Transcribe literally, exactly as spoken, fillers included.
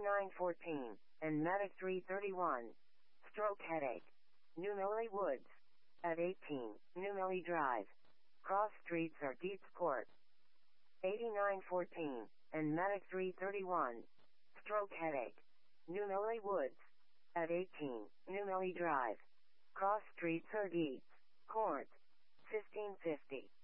eighty-nine fourteen, and Medic three thirty-one. Stroke headache. New Millie Woods. At eighteen, New Millie Drive. Cross streets are Dietz Court. eighty-nine fourteen, and Medic three thirty-one. Stroke headache. New Millie Woods. At eighteen, New Millie Drive. Cross streets are Dietz Court. fifteen fifty.